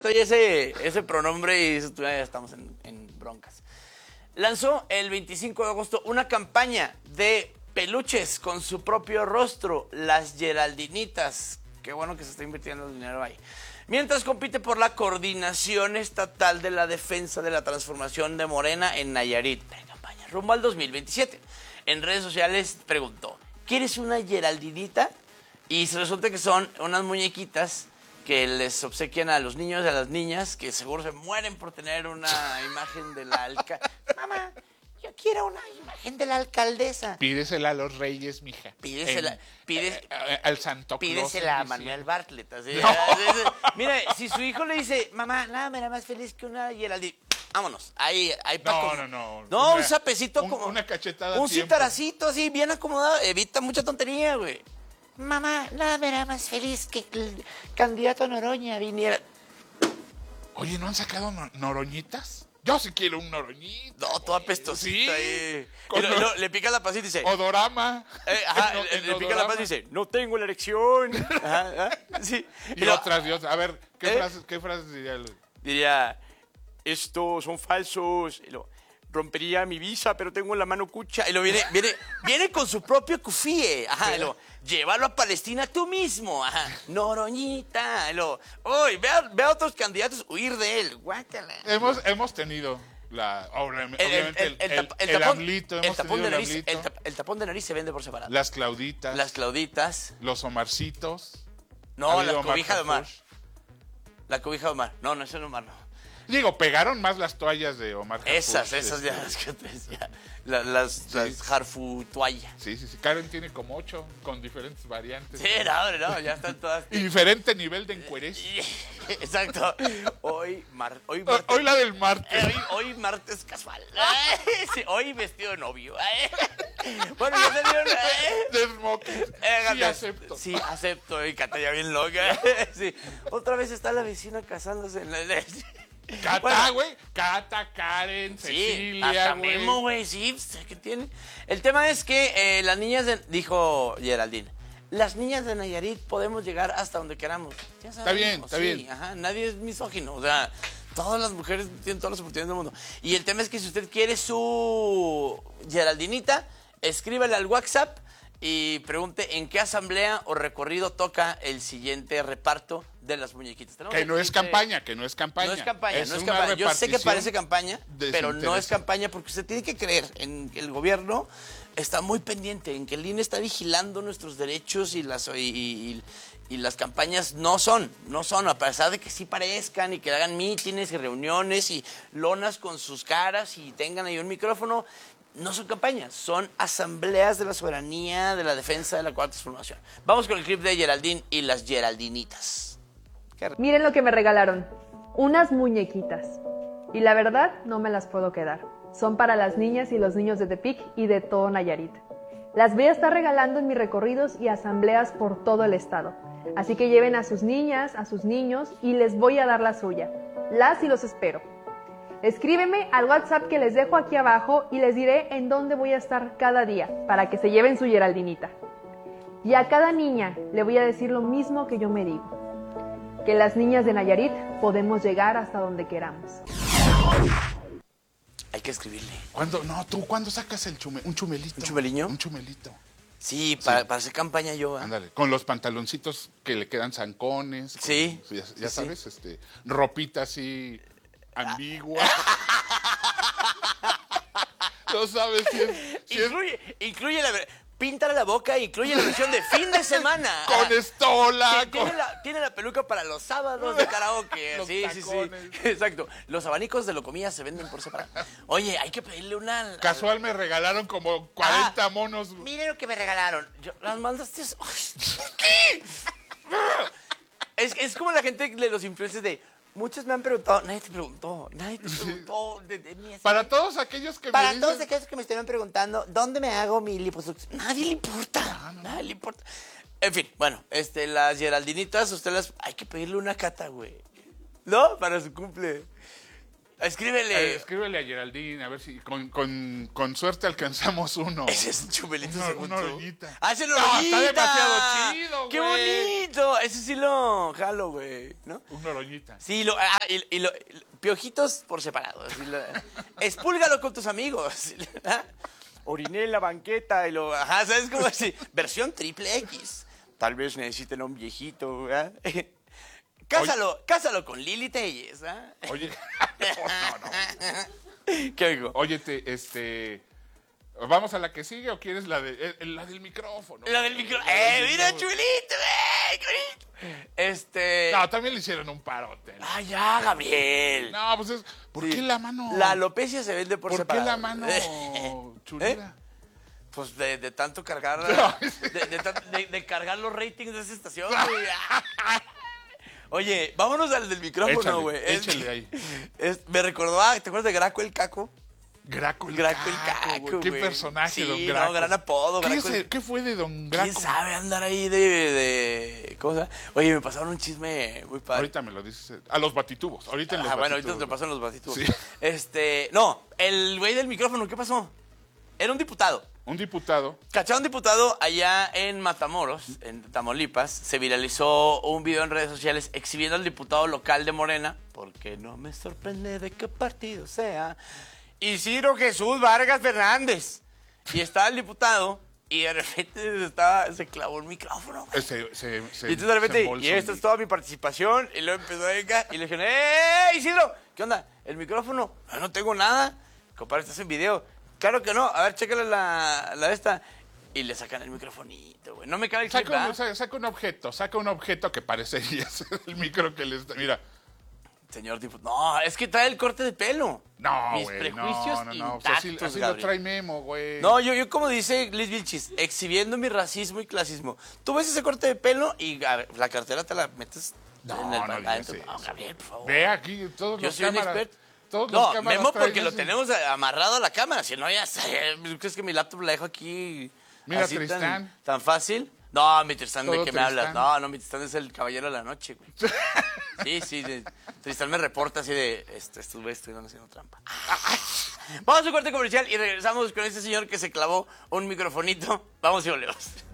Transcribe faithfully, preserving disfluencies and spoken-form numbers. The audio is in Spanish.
trae ese, ese pronombre y ya estamos en, en broncas. Lanzó el veinticinco de agosto una campaña de peluches con su propio rostro, las Geraldinitas. Qué bueno que se está invirtiendo el dinero ahí. Mientras compite por la coordinación estatal de la defensa de la transformación de Morena en Nayarit. Campaña rumbo al dos mil veintisiete. En redes sociales preguntó, ¿quieres una Geraldinita? Y se resulta que son unas muñequitas que les obsequian a los niños y a las niñas que seguro se mueren por tener una imagen de la alcaldesa. Mamá, yo quiero una imagen de la alcaldesa. Pídesela a los reyes, mija. Pídesela, En, pides, eh, eh, al Santo Claus. pídesela a Manuel Bartlett. Así, No. así, así. Mira, si su hijo le dice, mamá, nada me hará más feliz que una Geraldine. Vámonos, ahí, ahí No, Paco. no, no. No, Una- un sapecito un- como. una cachetada a Un tiempo. citaracito así, bien acomodado. Evita mucha tontería, güey. Mamá, nada me hará más feliz que el candidato Noroña viniera. Oye, ¿no han sacado no- noroñitas? Yo sí quiero un noroñito. No, toda pestosita. Sí. ahí. Y Con lo- lo- lo- le pica la pasita y dice. Odorama. eh, ajá, En- le, en le pica la odorama. pasita y dice, no tengo la erección. Ajá, ajá, sí. Y lo- otras, y otras. A ver, ¿qué ¿Eh? frases, qué frases diría el- diría, estos son falsos. Y lo, rompería mi visa, pero tengo la mano cucha. Y lo viene, viene, viene con su propio cufíe. Ajá, y lo, llévalo a Palestina tú mismo. Ajá, Noroñita. Y lo, uy, ve a, ve a otros candidatos huir de él. Guácala. Hemos, hemos tenido la. Obviamente, El, el- obviamente el- el el, tap- el el tapón, ablito, el hemos tapón tenido de el nariz, ablito, el, tap- el tapón de nariz se vende por separado. las Clauditas, Las Clauditas. los Omarcitos. No, Ha la habido Omar cobija de Omar. Harfuch. La cobija de Omar. No, no, ese no Omar, no. Digo, pegaron más las toallas de Omar Harfuch, Esas, esas este. ya, las que te decía. La- las, las Harfu toalla. Sí, sí, sí. Karen tiene como ocho con diferentes variantes. Sí, no, no, ya están todas. Y diferente nivel de encuerez. Exacto. Hoy, mar, hoy, Hoy, martes, hoy la del martes. eh, hoy, hoy martes casual. Sí, hoy vestido de novio. Bueno, ya salieron. De smoking. Eh, Sí, acepto. Sí, acepto. Y Cata ya bien loca. Sí. Otra vez está la vecina casándose en la. Cata, Bueno, güey. Cata, Karen, Sí, Cecilia, hasta güey. Memo, güey, sí, pues, ¿qué tiene? El tema es que eh, las niñas, de, dijo Geraldine, las niñas de Nayarit podemos llegar hasta donde queramos. Ya Está bien, sabemos, está sí, bien. Ajá, nadie es misógino, o sea, todas las mujeres tienen todas las oportunidades del mundo. Y el tema es que si usted quiere su Geraldinita, escríbale al WhatsApp y pregunte en qué asamblea o recorrido toca el siguiente reparto de las muñequitas. Tenemos Que no aquí es que- campaña, que no es campaña. no es campaña, no es una campaña. Yo sé que repartición parece campaña, pero no es desinteresada. campaña porque usted tiene que creer en que el gobierno está muy pendiente, en que el I N E está vigilando nuestros derechos y las, y, y- y las campañas no son, no son, a pesar de que sí parezcan y que hagan mítines y reuniones y lonas con sus caras y tengan ahí un micrófono. No son campañas, son asambleas de la soberanía, de la defensa de la cuarta transformación. Vamos con el clip de Geraldine y las Geraldinitas. Qué Miren lo que me regalaron, unas muñequitas. Y la verdad, no me las puedo quedar. Son para las niñas y los niños de Tepic y de todo Nayarit. Las voy a estar regalando en mis recorridos y asambleas por todo el estado. Así que lleven a sus niñas, a sus niños y les voy a dar la suya. Las y los espero. Escríbeme al WhatsApp que les dejo aquí abajo y les diré en dónde voy a estar cada día para que se lleven su Geraldinita. Y a cada niña le voy a decir lo mismo que yo me digo. Que las niñas de Nayarit podemos llegar hasta donde queramos. Hay que escribirle. ¿Cuándo? No, tú, ¿cuándo sacas el chume, un chumelito? ¿Un chumeliño? Un chumelito. Sí, para, para hacer campaña yo. ¿eh? Ándale, con los pantaloncitos que le quedan zancones. con- Sí, Ya, ya sí, sabes, este, ropita así ambigua. No sabes si es, si es Incluye, incluye la... Píntale la boca e incluye la versión de fin de semana. con estola. Tiene, con- la, tiene la peluca para los sábados de karaoke. Los sí, sí, sí. tacones. Exacto. Los abanicos de Locomía se venden por separado. Oye, hay que pedirle una... Casual me regalaron como cuarenta Ah, monos. Miren lo que me regalaron. Yo- las mandaste... Ay, ¿qué? Es, es como la gente de los influencers de... Muchos me han preguntado... Nadie te preguntó. Nadie te preguntó. De, de mí, así. Para todos aquellos que Para me todos dicen... aquellos que me estuvieron preguntando, ¿dónde me hago mi liposucción? Nadie le importa, nadie le importa. En fin, bueno, este, las Geraldinitas, usted las... Hay que pedirle una cata, güey. ¿No? Para su cumple. Escríbele. Eh, escríbele a Geraldine, a ver si con, con, con suerte alcanzamos uno. Ese es un chumelito. Una- según una tú. oroñita. ¡Ah, ese es No, oroñita! está demasiado chido, ¡Qué güey. bonito! Ese sí lo jalo, güey, ¿no? Una oroñita. Sí, lo, ah, y, y lo- piojitos por separado. Así lo- espúlgalo con tus amigos. ¿Ah? Oriné en la banqueta y lo... Ajá, ¿sabes cómo así? Versión triple X. Tal vez necesiten a un viejito, ¿verdad? Cásalo, cásalo con Lili Telles, ¿ah? Oye, no, no. ¿Qué digo? Oye, te, este, ¿vamos a la que sigue o quieres la de eh, la del micrófono? La del micro... La ¡Eh, del mira, micrófono. chulito, eh! chulito! Este... No, también le hicieron un parote. ¿no? ¡Ah, ya, Gabriel! No, pues es, ¿por Sí. qué la mano? La alopecia se vende por, ¿Por qué separado. la mano chulera? Pues de, de tanto cargar... No. De, de tan- de- de cargar los ratings de esa estación, güey. Oye, vámonos al del micrófono, Échale, güey. Es échale que- ahí. es- me recordó, ah, ¿te acuerdas de Graco el Caco? Graco el Graco el Caco, Caco, güey. Qué güey. personaje, Sí, don no, Graco. gran apodo, ¿Qué, Graco es el- el- ¿Qué fue de don Graco? ¿Quién sabe andar ahí de, de... ¿Cómo se llama? Oye, me pasaron un chisme muy padre. Ahorita me lo dices. A los batitubos. Ahorita en los Ah, bueno, ahorita batitubos. te pasan los batitubos. Sí. Este, no, el güey del micrófono, ¿qué pasó? Era un diputado. Un diputado. Cacharon un diputado allá en Matamoros, en Tamaulipas. Se viralizó un video en redes sociales exhibiendo al diputado local de Morena, porque no me sorprende de qué partido sea, Isidro Jesús Vargas Fernández. Y estaba el diputado y de repente se, estaba, se clavó el micrófono. güey. eh, Se, se, se, Y entonces de repente, se embolsó y esta un- es toda mi participación. Y luego empezó a venga y le dijeron, ¡eh, Isidro! ¿Qué onda? ¿El micrófono? No, no tengo nada. Compadre, estás en video. Claro que no. A ver, chécale la, la esta. Y le sacan el microfonito, güey. No me cabe el clip, Saca un, ¿verdad? sa- saca un objeto, saca un objeto que parecería ser el micro que le está. Mira. Señor diputado. No, es que trae el corte de pelo. No, Mis güey. prejuicios No, no, no. O sea, intactos, así así lo Gabriel. trae Memo, güey. No, yo, yo como dice Liz Vilchis, exhibiendo mi racismo y clasismo. Tú ves ese corte de pelo y a ver, la cartera te la metes No, en el no adentro. digas No, eso. Gabriel, por favor. Ve aquí, todos Yo los soy un cámaras. experto. Todos los No, cámaras Memo traen porque lo ese. tenemos amarrado a la cámara. Si no, ya sé. ¿Tú crees que mi laptop la dejo aquí Mira, así Tristán. tan, tan fácil? No, mi Tristán, ¿de Todo qué me hablas? Tristán. No, no, mi Tristán es el caballero de la noche, güey. Sí, sí, de- Tristán me reporta así de, este, estos güeyes estuvieron haciendo trampa. Vamos a un corte comercial y regresamos con este señor que se clavó un microfonito. Vamos y volvemos.